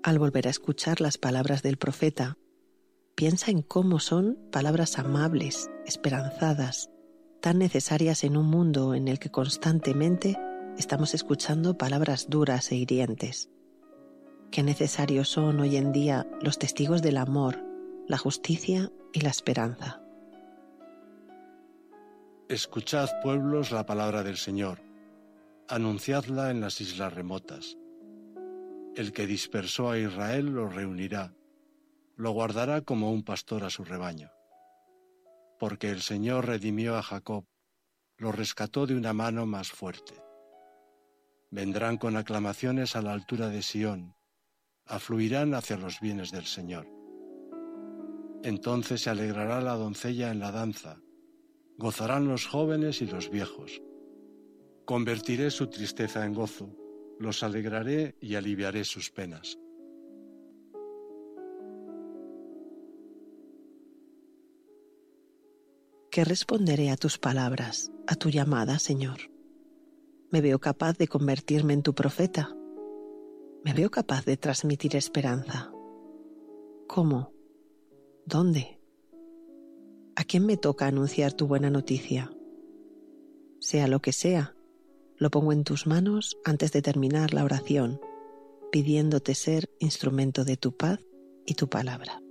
Al volver a escuchar las palabras del profeta, piensa en cómo son palabras amables, esperanzadas, tan necesarias en un mundo en el que constantemente estamos escuchando palabras duras e hirientes. Qué necesarios son hoy en día los testigos del amor, la justicia y la esperanza. Escuchad, pueblos, la palabra del Señor. Anunciadla en las islas remotas. El que dispersó a Israel lo reunirá, lo guardará como un pastor a su rebaño. Porque el Señor redimió a Jacob, lo rescató de una mano más fuerte. Vendrán con aclamaciones a la altura de Sión, afluirán hacia los bienes del Señor. Entonces se alegrará la doncella en la danza, gozarán los jóvenes y los viejos. Convertiré su tristeza en gozo, los alegraré y aliviaré sus penas. ¿Qué responderé a tus palabras, a tu llamada, Señor? ¿Me veo capaz de convertirme en tu profeta? ¿Me veo capaz de transmitir esperanza? ¿Cómo? ¿Dónde? ¿A quién me toca anunciar tu buena noticia? Sea lo que sea, lo pongo en tus manos antes de terminar la oración, pidiéndote ser instrumento de tu paz y tu palabra.